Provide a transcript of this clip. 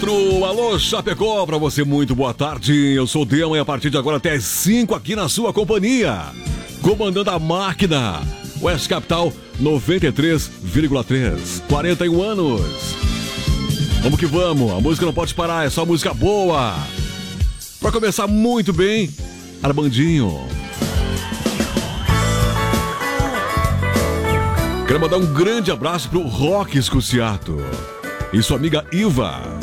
4. Alô, Chapecó, pra você muito boa tarde. Eu sou o Dema e a partir de agora até as 5 aqui na sua companhia. Comandando a máquina. West Capital 93,3. 41 anos. Vamos que vamos, a música não pode parar, é só música boa. Pra começar muito bem, Armandinho. Quero mandar um grande abraço pro Rock Escuciato e sua amiga Iva.